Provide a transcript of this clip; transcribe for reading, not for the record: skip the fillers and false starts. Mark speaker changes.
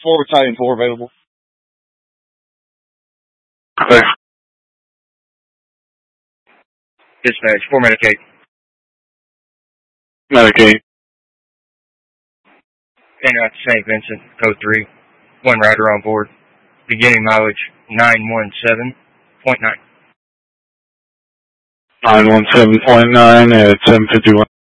Speaker 1: 4 Battalion 4 available.
Speaker 2: Okay.
Speaker 3: Dispatch, 4 Medicaid.
Speaker 2: Medicaid.
Speaker 3: And out to St. Vincent, code 3. 1 rider on board. Beginning mileage 917.9.
Speaker 2: 917.9 at 751.